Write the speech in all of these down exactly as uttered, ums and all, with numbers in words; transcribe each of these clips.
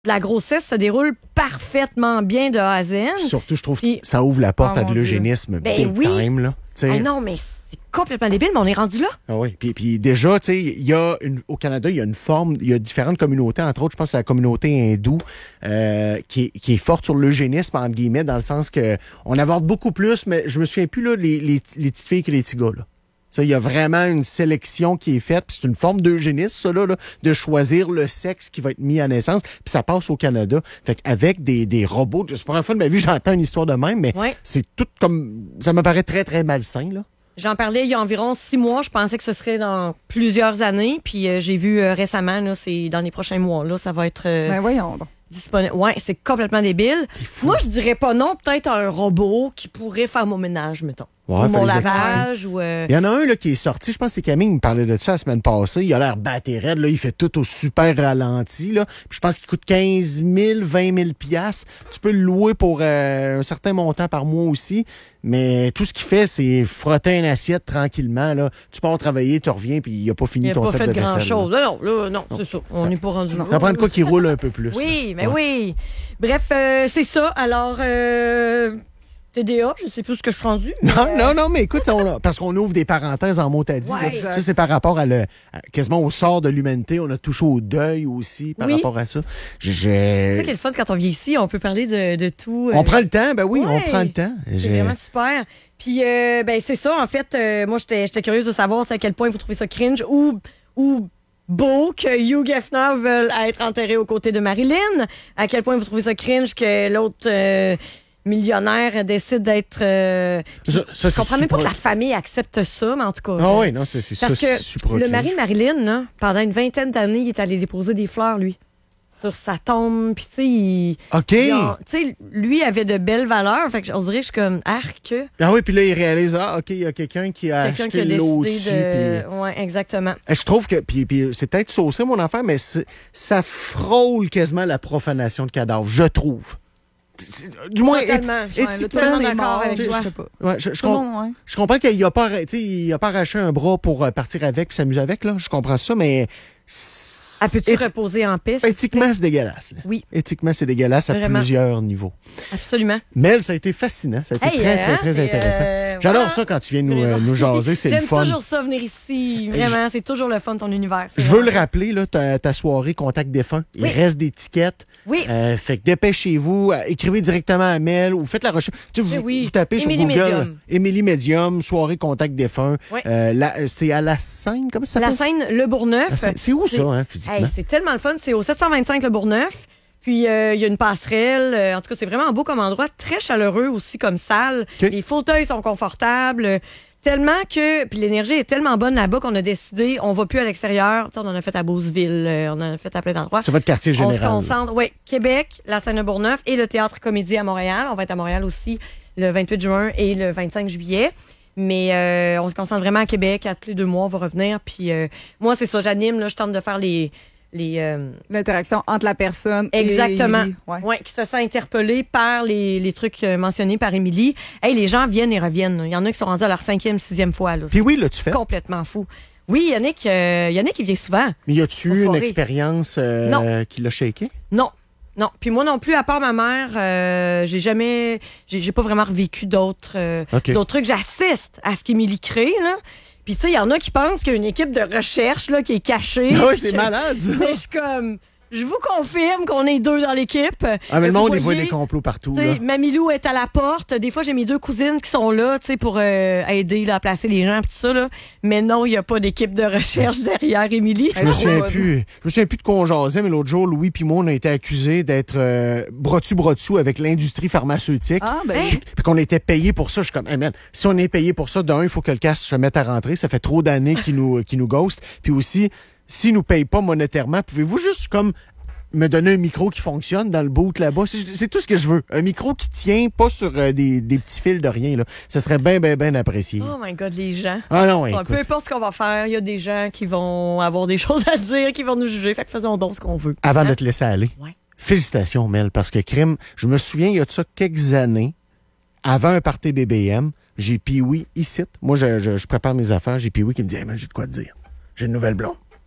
la grossesse se déroule parfaitement bien de A à Z. Surtout, je trouve Puis, que ça ouvre la porte oh, à de mon l'eugénisme Ben big oui. time. Là. Ah non, mais c'est complètement débile, mais on est rendu là. Ah oui. Puis, puis déjà, tu sais, il y a une, au Canada, il y a une forme, il y a différentes communautés, entre autres, je pense à la communauté hindoue, euh, qui, est, qui est forte sur l'eugénisme, entre guillemets, dans le sens que on aborde beaucoup plus, mais je me souviens plus, là, les, les, les petites filles que les petits gars, là. Il y a vraiment une sélection qui est faite. Puis c'est une forme d'eugénisme, ça, là, là, de choisir le sexe qui va être mis à naissance. Puis ça passe au Canada. Fait qu'avec des, des robots, c'est pas la fois de ma vie, j'entends une histoire de même, mais Ouais. c'est tout comme... Ça me paraît très, très malsain, là. J'en parlais il y a environ six mois. Je pensais que ce serait dans plusieurs années. Puis euh, j'ai vu euh, récemment, là, c'est dans les prochains mois, là, ça va être euh, Ben voyons donc. disponible. Ouais, c'est complètement débile. Moi, je dirais pas non, peut-être un robot qui pourrait faire mon ménage, mettons. Ouais, ou mon faire les lavage. Ou, euh, Il y en a un là, qui est sorti, je pense que c'est Camille qui me parlait de ça la semaine passée. Il a l'air batté raide, là, il fait tout au super ralenti. Là. Puis je pense qu'il coûte quinze mille, vingt mille piastres. Tu peux le louer pour euh, un certain montant par mois aussi. Mais tout ce qu'il fait, c'est frotter une assiette tranquillement. Là. Tu pars travailler, tu reviens, puis il n'a pas fini il n'a ton pas set fait de vaisselle. grand-chose. là. Non, non, là, non, c'est ça. On n'est pas rendu là. Ça prend de quoi qui roule un peu plus. Oui, mais Ouais. oui. Bref, euh, c'est ça. Alors, euh, T D A, je sais plus ce que je suis rendu. mais, Non, euh, non, non, mais écoute, ça, on a- parce qu'on ouvre des parenthèses en mot à dit. Ouais. là. Exact. Ça, c'est par rapport à le, à- quasiment au sort de l'humanité. On a touché au deuil aussi par Oui. rapport à ça. Je- je- C'est ça qui est le fun quand on vient ici, on peut parler de, de tout. euh, On prend le temps, ben oui, on Ouais. prend le temps. C'est J'ai- vraiment super. Puis, euh, ben, c'est ça, en fait, euh, moi, j'étais j'étais curieuse de savoir à quel point vous trouvez ça cringe ou, ou beau que Hugh Hefner veuille être enterré aux côtés de Marilyn. À quel point vous trouvez ça cringe que l'autre euh, millionnaire décide d'être... Euh, puis Ça- ça, je c'est comprends même pas que super- la famille accepte ça, mais en tout cas... Ah euh, oui, non, c'est c'est ça, Parce c'est que super le cringe. mari de Marilyn, là, pendant une vingtaine d'années, il est allé déposer des fleurs, lui, sur sa tombe. Puis, tu sais, il- OK. il a- tu sais, lui avait de belles valeurs. Fait que on dirait que je suis comme arc. Ah oui, puis là, il réalise, ah, OK, il y a quelqu'un qui a Quelqu'un qui acheté a l'eau décidé dessus. de. puis- Ouais, exactement. Eh, Je trouve que, puis, puis c'est peut-être saucé mon affaire, mais c'est- ça frôle quasiment la profanation de cadavres, je trouve. C'est- Du moins, Totalement. éthi- Ouais, éthiquement, totalement Les d'accord morts, avec je toi. sais pas. ouais, je, je, Tout le com- monde, ouais. je comprends qu'il a pas, arrêté- tu sais, il a pas arraché un bras pour euh, partir avec puis s'amuser avec, là. Je comprends ça, mais c'est- Ah, peux-tu éthi- reposer en paix? s'il te éthiquement, plaît? c'est dégueulasse. là. Oui. Éthiquement, c'est dégueulasse à Vraiment. plusieurs niveaux. Absolument. Mel, ça a été fascinant. Ça a été Hey, très, hein, très, très c'est, intéressant. euh, J'adore voilà. ça quand tu viens nous, euh, nous jaser. C'est le J'aime fun. toujours ça venir ici. Vraiment, c'est toujours le fun, ton univers. C'est Je veux le vraiment- rappeler, là, ta, ta soirée Contact défunt. Il Oui. reste des tickets. Oui. Euh, fait que dépêchez-vous, euh, écrivez directement à Mel ou faites la recherche. Tu sais, vous, Eh oui. vous tapez sur Émilie Google. Medium. Émilie Medium, soirée Contact défunt. Oui. Euh, la- c'est à la Seine, comment ça La s'appelle? scène Le Bourgneuf. La Seine. C'est où C'est- ça, hein, physiquement? Hey, c'est tellement le fun. C'est au sept cent vingt-cinq Le Bourgneuf. Puis, euh, il y a une passerelle. Euh, en tout cas, c'est vraiment beau comme endroit. Très chaleureux aussi comme salle. OK. Les fauteuils sont confortables. Euh, Tellement que... Puis l'énergie est tellement bonne là-bas qu'on a décidé, on va plus à l'extérieur. Tu sais, on en a fait à Beauceville. euh, on en a fait à plein d'endroits. C'est votre quartier On se général. concentre, oui, Québec, la scène de Bourgneuf et le Théâtre Comédie à Montréal. On va être à Montréal aussi le vingt-huit juin et le vingt-cinq juillet. Mais euh, on se concentre vraiment à Québec. À tous les deux mois, on va revenir. Puis euh, moi, c'est ça, j'anime. Là, je tente de faire les... les euh, L'interaction entre la personne Exactement. et Émilie. Ouais. ouais, qui se sent interpellé par les, les trucs euh, mentionnés par Émilie. Hey, les gens viennent et reviennent. Il y en a qui sont rendus à leur cinquième, sixième fois. Là. Puis oui, l'as-tu fait? Complètement fou. Oui, Yannick, euh, Yannick, il vient souvent. Mais y a-tu Aux eu une soirées. expérience euh, Non. qui l'a shaké? Non. Non. Puis moi non plus, à part ma mère, euh, j'ai jamais. J'ai j'ai pas vraiment revécu d'autres euh, OK. d'autres trucs. J'assiste à ce qu'Émilie crée, là. Puis tu sais, il y en a qui pensent qu'il y a une équipe de recherche là, qui est cachée. Ah oui, puis c'est que- malade, ça. Mais je suis comme. Je vous confirme qu'on est deux dans l'équipe. Ah, mais le Vous monde, il voit voyez, des complots partout. tu sais, Là. Mamilou est à la porte. Des fois, j'ai mes deux cousines qui sont là, tu sais, pour euh, aider là, à placer les gens, pis tout ça là. Mais non, il n'y a pas d'équipe de recherche derrière Émilie. Je me Elle est souviens trop plus. Je me souviens plus de quoi on jasait, mais l'autre jour, Louis puis moi, on a été accusés d'être euh, bras-dessus-bras-dessous avec l'industrie pharmaceutique. Ah, ben Hein? oui. Puis qu'on était payé pour ça. Je suis comme, hey man, si on est payé pour ça, d'un, il faut que le casque se mette à rentrer. Ça fait trop d'années qu'ils nous, qu'ils nous ghostent. Puis aussi, s'ils nous payent pas monétairement, pouvez-vous juste comme me donner un micro qui fonctionne dans le boot là-bas? C'est, c'est tout ce que je veux. Un micro qui tient pas sur euh, des, des petits fils de rien. Là. Ça serait bien, bien, bien apprécié. Oh my God, les gens. Ah non, Bon, écoute. peu importe ce qu'on va faire, il y a des gens qui vont avoir des choses à dire, qui vont nous juger. Fait que faisons donc ce qu'on veut. Avant Hein? de te laisser aller, Ouais. félicitations, Mel, parce que crime, je me souviens, il y a de ça quelques années, avant un party B B M, j'ai Pee-Wee ici. Moi, je, je, je prépare mes affaires, j'ai Pee-Wee qui me dit hey, man, j'ai de quoi te dire. J'ai une nouvelle blonde.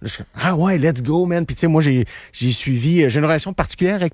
Je suis comme, ah ouais, let's go, man. Puis tu sais, moi, j'ai j'ai suivi, j'ai une relation particulière avec